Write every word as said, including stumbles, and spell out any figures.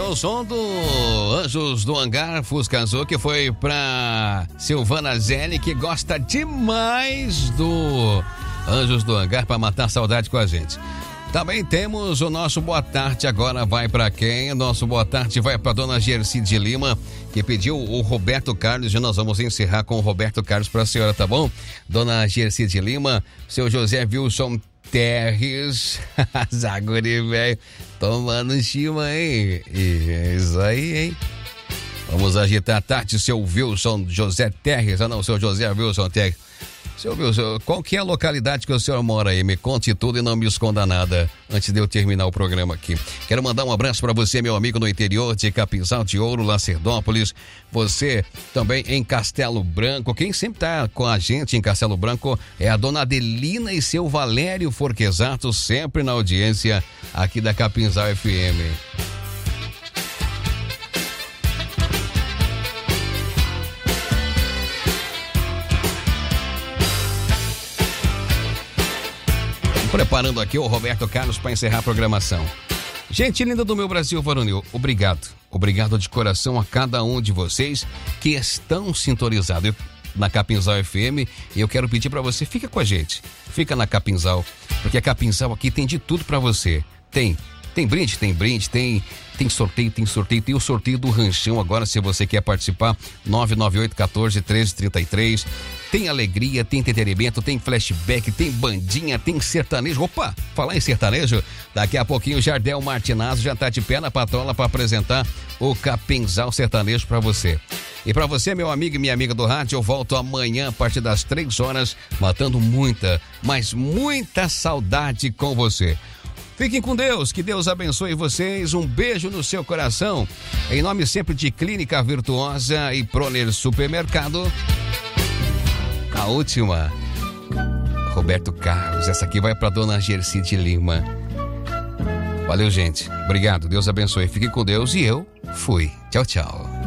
o som do Anjos do Hangar, Fusca Azul, que foi pra Silvana Zene, que gosta demais do Anjos do Hangar, pra matar saudade com a gente. Também temos o nosso boa tarde, agora vai pra quem? Nosso boa tarde vai pra dona Gerci de Lima, que pediu o Roberto Carlos, e nós vamos encerrar com o Roberto Carlos pra senhora, tá bom? Dona Gerci de Lima, seu José Wilson Terres, Zaguri, velho, tomando chima, hein? E é isso aí, hein? Vamos agitar a tarde, seu Wilson José Terres, ah não, seu José Wilson Terres. Seu Wilson, qual que é a localidade que o senhor mora aí? Me conte tudo e não me esconda nada antes de eu terminar o programa aqui. Quero mandar um abraço para você, meu amigo no interior de Capinzal de Ouro, Lacerdópolis. Você também em Castelo Branco. Quem sempre tá com a gente em Castelo Branco é a dona Adelina e seu Valério Forquesato, sempre na audiência aqui da Capinzal F M. Preparando aqui o Roberto Carlos para encerrar a programação. Gente linda do meu Brasil varonil, obrigado. Obrigado de coração a cada um de vocês que estão sintonizados na Capinzal F M. E eu quero pedir para você, fica com a gente. Fica na Capinzal, porque a Capinzal aqui tem de tudo para você. Tem, tem brinde, tem brinde, tem... Tem sorteio, tem sorteio, tem o sorteio do ranchão agora, se você quer participar, nove nove oito um quatro, um três três três. Tem alegria, tem entretenimento, tem flashback, tem bandinha, tem sertanejo. Opa, falar em sertanejo, daqui a pouquinho o Jardel Martinazzo já tá de pé na patrola para apresentar o Capinzal Sertanejo para você. E para você, meu amigo e minha amiga do rádio, eu volto amanhã a partir das três horas, matando muita, mas muita saudade com você. Fiquem com Deus, que Deus abençoe vocês, um beijo no seu coração, em nome sempre de Clínica Virtuosa e Proner Supermercado. A última, Roberto Carlos, essa aqui vai para dona Gerci de Lima. Valeu, gente, obrigado, Deus abençoe, fiquem com Deus e eu fui, tchau, tchau.